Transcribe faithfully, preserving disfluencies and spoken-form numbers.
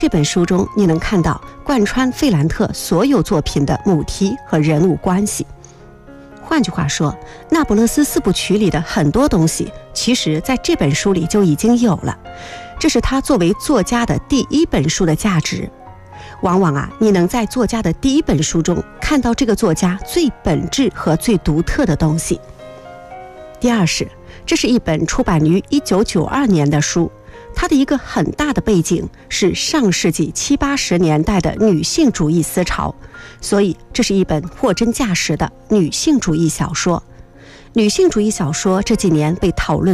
这本书中你能看到贯穿费兰特所有作品的母题和人物关系。换句话说，那不勒斯四部曲里的很多东西其实在这本书里就已经有了，这是他作为作家的第一本书的价值。往往啊，你能在作家的第一本书中看到这个作家最本质和最独特的东西。第二是，这是一本出版于一九九二年的书，它的一个很大的背景是上世纪七八十年代的女性主义思潮，所以这是一本货真价实的女性主义小说。女性主义小说这几年被讨论